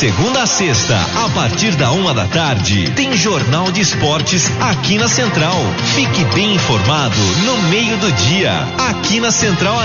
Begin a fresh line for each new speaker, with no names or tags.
segunda a sexta, a partir da 1h, tem Jornal de Esportes aqui na Central. Fique bem informado no meio do dia, aqui na Central.